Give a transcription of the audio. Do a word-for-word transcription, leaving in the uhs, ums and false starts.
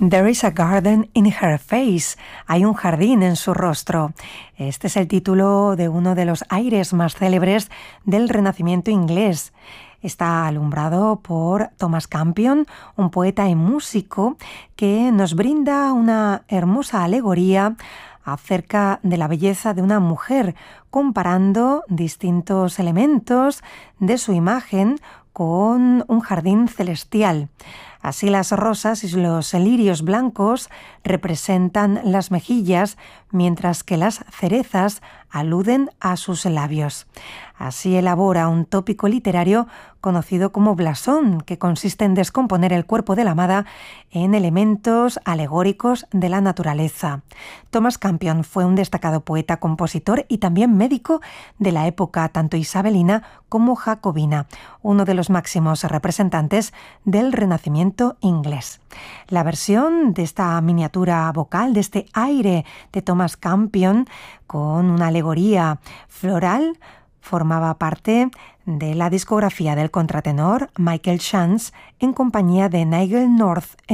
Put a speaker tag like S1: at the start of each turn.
S1: There is a garden in her face. Hay un jardín en su rostro. Este es el título de uno de los aires más célebres del Renacimiento inglés. Está alumbrado por Thomas Campion, un poeta y músico que nos brinda una hermosa alegoría acerca de la belleza de una mujer, comparando distintos elementos de su imagen con un jardín celestial. Así las rosas y los lirios blancos representan las mejillas, mientras que las cerezas aluden a sus labios. Así elabora un tópico literario conocido como blasón, que consiste en descomponer el cuerpo de la amada en elementos alegóricos de la naturaleza. Thomas Campion fue un destacado poeta, compositor y también médico de la época tanto isabelina como jacobina, uno de los máximos representantes del Renacimiento inglés. La versión de esta miniatura vocal, de este aire de Thomas Campion, con una alegoría floral, formaba parte de la discografía del contratenor Michael Chance en compañía de Nigel North